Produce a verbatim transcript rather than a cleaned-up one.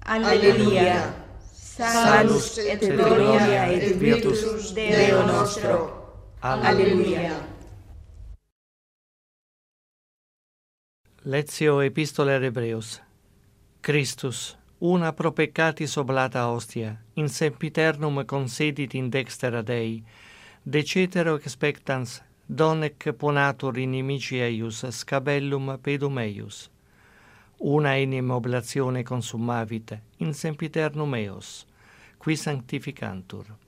Alleluia. Salus et gloria et virtus Deo nostro. Alleluia. Lectio Epistolae Hebreos. Christus, una pro peccatis oblata hostia, in sempiternum consedit in dextera Dei, de cetero expectans, donec ponatur inimici eius scabellum pedum eius. Una enim oblatione consumavit in sempiternum eos, qui sanctificantur.